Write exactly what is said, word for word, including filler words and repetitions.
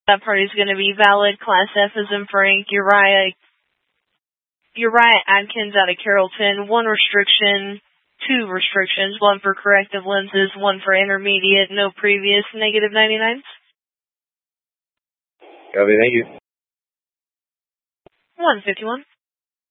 That party's going to be valid. Class F is in Frank. Uriah, Uriah Adkins out of Carrollton. One restriction, two restrictions. One for corrective lenses, one for intermediate. No previous negative ninety-nines. Copy, thank you. one fifty-one.